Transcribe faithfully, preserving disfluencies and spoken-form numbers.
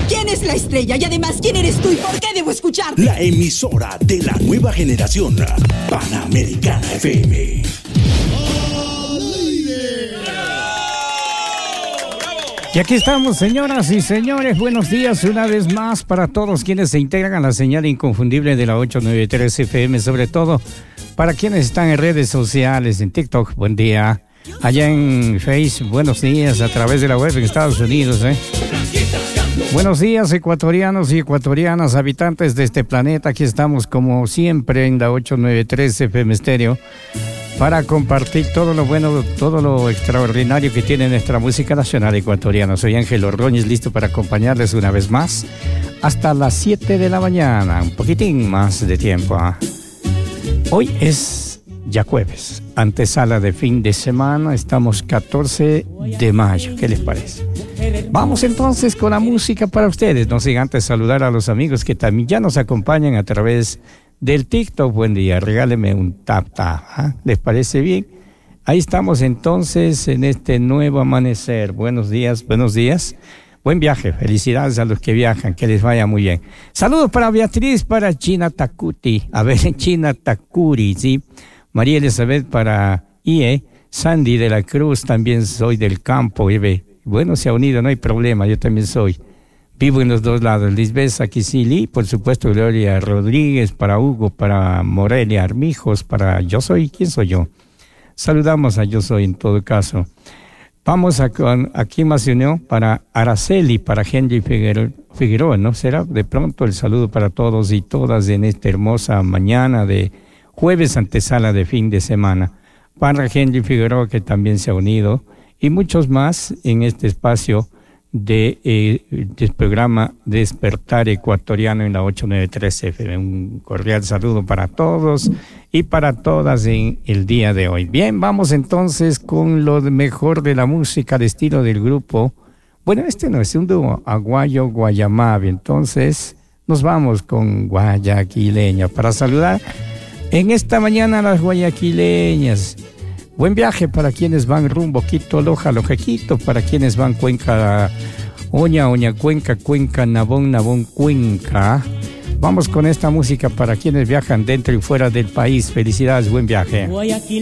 ¿Quién es la estrella? Y además, ¿quién eres tú y por qué debo escucharte? La emisora de la nueva generación, Panamericana F M. Y aquí estamos, señoras y señores, buenos días una vez más para todos quienes se integran a la señal inconfundible de la ochocientos noventa y tres F M, sobre todo para quienes están en redes sociales, en TikTok, buen día, allá en Facebook, buenos días, a través de la web en Estados Unidos, ¿eh? Buenos días, ecuatorianos y ecuatorianas, habitantes de este planeta, aquí estamos como siempre en la ochocientos noventa y tres F M Estéreo, para compartir todo lo bueno, todo lo extraordinario que tiene nuestra música nacional ecuatoriana. Soy Ángel Ordóñez, listo para acompañarles una vez más hasta las siete de la mañana, un poquitín más de tiempo, ¿eh? Hoy es ya jueves, antesala de fin de semana, estamos catorce de mayo, ¿qué les parece? Vamos entonces con la música para ustedes, no sin antes saludar a los amigos que también ya nos acompañan a través del TikTok. Buen día, regáleme un tap tap, ¿eh? ¿Les parece bien? Ahí estamos entonces en este nuevo amanecer. Buenos días, buenos días. Buen viaje, felicidades a los que viajan, que les vaya muy bien. Saludos para Beatriz, para China Tacuti, a ver, China Takuri, ¿sí? María Elizabeth para I E, Sandy de la Cruz, también soy del campo, ¿eh? Bueno, se ha unido, no hay problema, yo también soy. Vivo en los dos lados, Lisbeth Aquisili, por supuesto Gloria Rodríguez, para Hugo, para Morelia Armijos, para Yo Soy, ¿quién soy yo? Saludamos a Yo Soy en todo caso. Vamos a con, aquí más se unió para Araceli, para Henry Figueroa, Figueroa, ¿no? Será de pronto el saludo para todos y todas en esta hermosa mañana de jueves antesala de fin de semana. Para Henry Figueroa, que también se ha unido, y muchos más en este espacio de, eh, del programa Despertar Ecuatoriano en la ochocientos noventa y tres F M. Un cordial saludo para todos y para todas en el día de hoy. Bien, vamos entonces con lo mejor de la música de estilo del grupo. Bueno, este no es un dúo, Aguayo Guayamabe. Entonces nos vamos con Guayaquileña para saludar en esta mañana a las guayaquileñas. Buen viaje para quienes van rumbo Quito, Loja, Lojequito, para quienes van Cuenca, Oña, Oña, Cuenca, Cuenca, Nabón, Nabón, Cuenca. Vamos con esta música para quienes viajan dentro y fuera del país. Felicidades, buen viaje.